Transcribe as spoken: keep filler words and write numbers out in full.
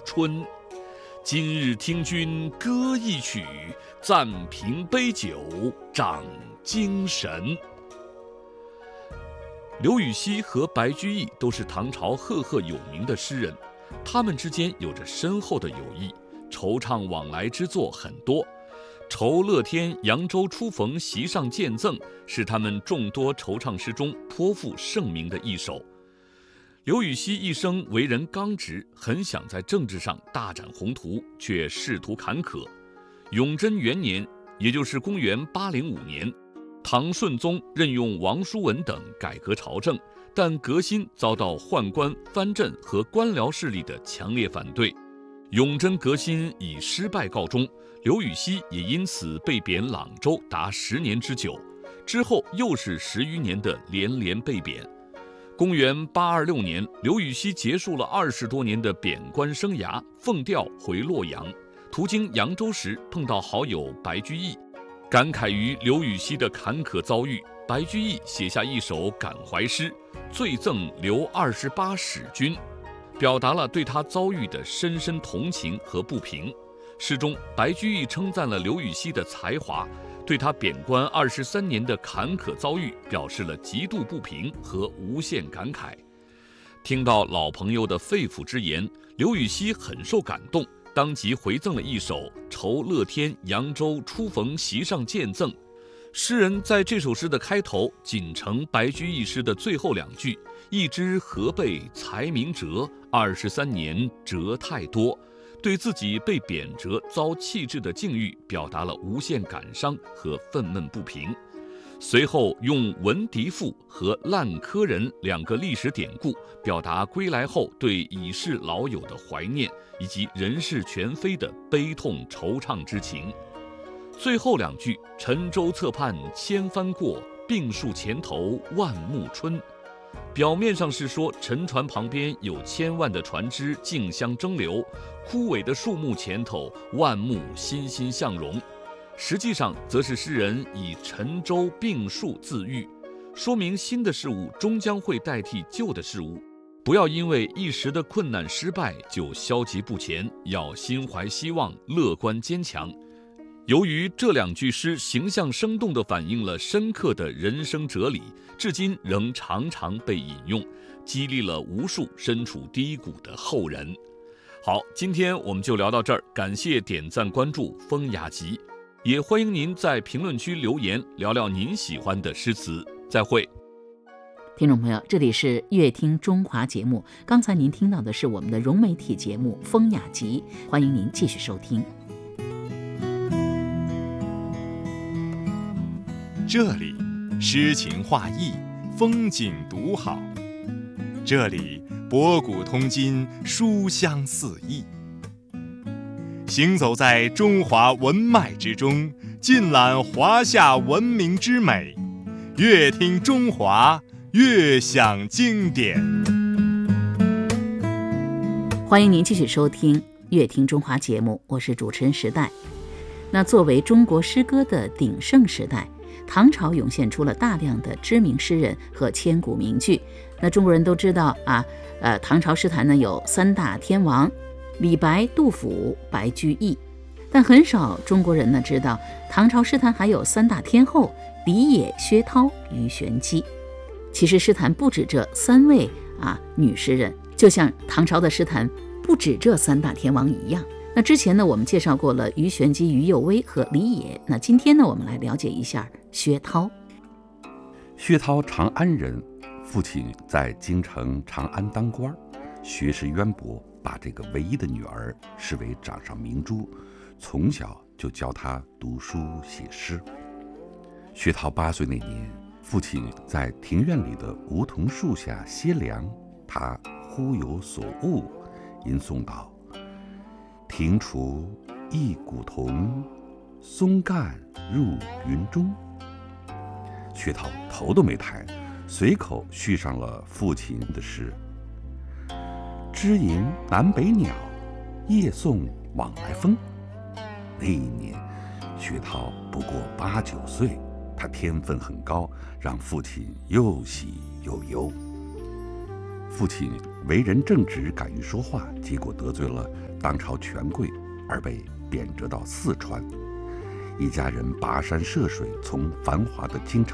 春。今日听君歌一曲，暂凭杯酒长精神。刘禹锡和白居易都是唐朝赫赫有名的诗人，他们之间有着深厚的友谊，惆怅往来之作很多。酬乐天扬州初逢席上见赠是他们众多惆怅诗中颇负盛名的一首。刘禹锡一生为人刚直，很想在政治上大展宏图，却仕途坎坷。永贞元年，也就是公元八零五年，唐顺宗任用王叔文等改革朝政，但革新遭到宦官、藩镇和官僚势力的强烈反对。永贞革新以失败告终，刘禹锡也因此被贬朗州达十年之久，之后又是十余年的连连被贬。公元八二六年，刘禹锡结束了二十多年的贬官生涯，奉调回洛阳。途经扬州时，碰到好友白居易，感慨于刘禹锡的坎坷遭遇，白居易写下一首感怀诗，醉赠刘二十八使君，表达了对他遭遇的深深同情和不平。诗中，白居易称赞了刘禹锡的才华，对他贬官二十三年的坎坷遭遇表示了极度不平和无限感慨。听到老朋友的肺腑之言，刘禹锡很受感动，当即回赠了一首《酬乐天扬州初逢席上见赠》。诗人在这首诗的开头仅承白居易诗的最后两句：一知何备才名折，二十三年折太多，对自己被贬谪遭弃置的境遇表达了无限感伤和愤懑不平。随后用闻笛赋和烂柯人两个历史典故，表达归来后对已逝老友的怀念，以及人事全非的悲痛惆怅之情。最后两句：沉舟侧畔千帆过，病树前头万木春，表面上是说沉船旁边有千万的船只竞相争流，枯萎的树木前头万木欣欣向荣，实际上则是诗人以沉舟病树自喻，说明新的事物终将会代替旧的事物，不要因为一时的困难失败就消极不前，要心怀希望，乐观坚强。由于这两句诗形象生动地反映了深刻的人生哲理，至今仍常常被引用，激励了无数身处低谷的后人。好，今天我们就聊到这儿，感谢点赞关注风雅集，也欢迎您在评论区留言聊聊您喜欢的诗词。再会。 听众朋友，这里是乐听中华节目，刚才您听到的是我们的融媒体节目风雅集，欢迎您继续收听。 这里诗情画意，风景独好，这里博古通今，书香四溢。行走在中华文脉之中，尽览华夏文明之美，乐听中华，乐享经典。 欢迎您继续收听乐听中华节目，我是主持人时代。那作为中国诗歌的鼎盛时代，唐朝涌现出了大量的知名诗人和千古名句。那中国人都知道啊，呃，唐朝诗坛呢有三大天王：李白、杜甫、白居易。但很少中国人呢知道，唐朝诗坛还有三大天后：李野、薛涛、鱼玄机。其实诗坛不止这三位啊女诗人，就像唐朝的诗坛不止这三大天王一样。那之前呢，我们介绍过了鱼玄机、于右威和李野。那今天呢，我们来了解一下薛涛。 薛涛长安人，父亲在京城长安当官，学识渊博，把这个唯一的女儿视为掌上明珠，从小就教她读书写诗。薛涛八岁那年，父亲在庭院里的梧桐树下歇凉，他忽有所悟，吟诵道：庭除一古桐，松干入云中。薛涛头都没抬，随口续上了父亲的诗：知吟南北鸟，夜送往来风。那一年薛涛不过八九岁，他天分很高，让父亲又喜又忧。父亲为人正直，敢于说话，结果得罪了当朝权贵，而被贬谪到四川。一家人跋山涉水，从繁华的京城